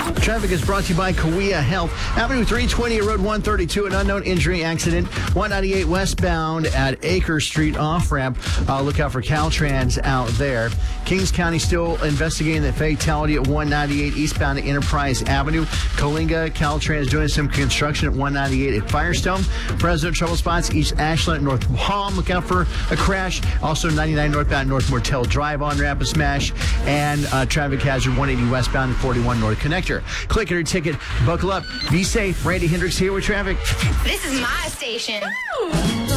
Traffic is brought to you by Kauai Health. Avenue 320, Road 132, an unknown injury accident. 198 westbound at Acre Street off-ramp. Look out for Caltrans out there. Kings County still investigating the fatality at 198 eastbound at Enterprise Avenue. Coalinga, Caltrans doing some construction at 198 at Firestone. Fresno trouble spots, East Ashland, North Palm. Look out for a crash. Also 99 northbound North Mortel Drive on ramp, a smash. And traffic hazard 180 westbound and 41 North Connector. Click your ticket. Buckle up. Be safe. Randy Hendricks here with traffic. This is my station.